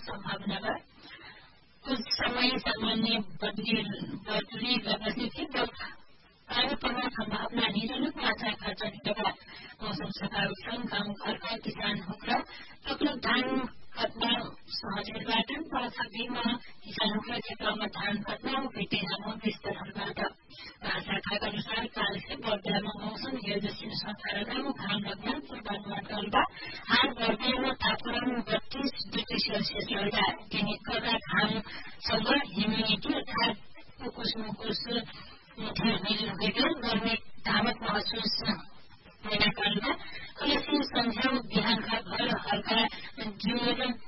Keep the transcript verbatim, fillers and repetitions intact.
संभावना बा। कुछ समय सामान्य बदली बदली लगने की पानी पर्ने संभावना निरनुक मात्रा खर्च बा। मौसम सकारात्मक गाउँ घरका किसानहरूका अग्लो धान कट्न सहज निर्वाचन पासाबीमा किसानहरूका क्षेत्रमा धान कट्न भेटे लामो विस्तारहरूबाट शाखाका अनुसार काल से बर्दियामा मौसम हेर्दछिन सकारात्मक घाम लाग्न पूर्वानुमान गर्दा हाल बर्दियामा तापक्रम बत्तीस डिग्री सेल्सियस रहँदा दैनिकका घामसँग ह्युमिडिटी अर्थात उकुस मुकुस मिल गर्मी धामक महसुस हुने कारणमा कलेसी संझ्याउ बिहानका घर हल्का ड्युरेबल